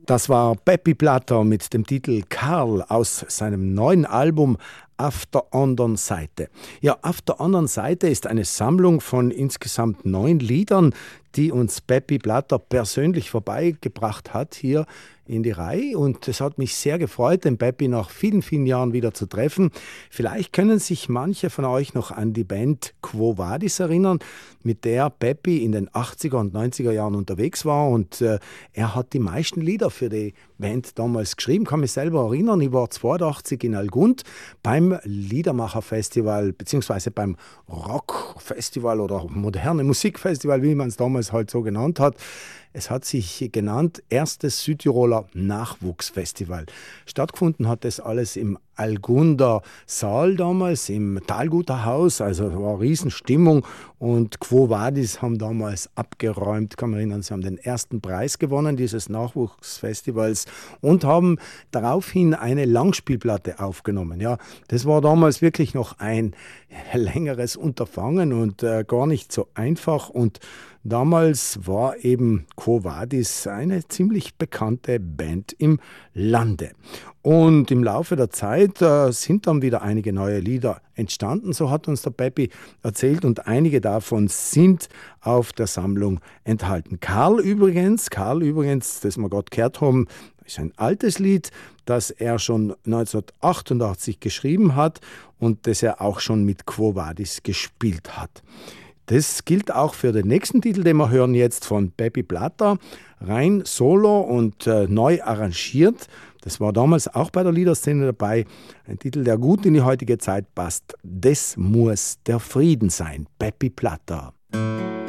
Das war Peppi Platter mit dem Titel Karl aus seinem neuen Album Auf der anderen Seite. Ja, Auf der anderen Seite ist eine Sammlung von insgesamt 9 Liedern, die uns Peppi Platter persönlich vorbeigebracht hat hier in die Reihe. Und es hat mich sehr gefreut, den Peppi nach vielen, vielen Jahren wieder zu treffen. Vielleicht können sich manche von euch noch an die Band Quo Vadis erinnern, mit der Peppi in den 80er und 90er Jahren unterwegs war. Und er hat die meisten Lieder für die Band damals geschrieben. Ich kann mich selber erinnern, ich war 82 in Algund beim Liedermacher-Festival beziehungsweise beim Rock-Festival oder moderne Musikfestival, wie man es damals halt so genannt hat. Es hat sich genannt Erstes Südtiroler Nachwuchsfestival. Stattgefunden hat das alles im Algunder Saal damals, im Talguter Haus, also war eine Riesenstimmung und Quo Vadis haben damals abgeräumt, kann man erinnern, sie haben den ersten Preis gewonnen dieses Nachwuchsfestivals und haben daraufhin eine Langspielplatte aufgenommen. Ja, das war damals wirklich noch ein längeres Unterfangen und gar nicht so einfach und damals war eben Quo Vadis eine ziemlich bekannte Band im Lande. Und im Laufe der Zeit sind dann wieder einige neue Lieder entstanden, so hat uns der Peppi erzählt und einige davon sind auf der Sammlung enthalten. Karl übrigens, das wir gerade gehört haben, ist ein altes Lied, das er schon 1988 geschrieben hat und das er auch schon mit Quo Vadis gespielt hat. Das gilt auch für den nächsten Titel, den wir hören jetzt von Peppi Platter, rein solo und neu arrangiert. Das war damals auch bei der Liederszene dabei. Ein Titel, der gut in die heutige Zeit passt. Das muss der Frieden sein. Peppi Platter.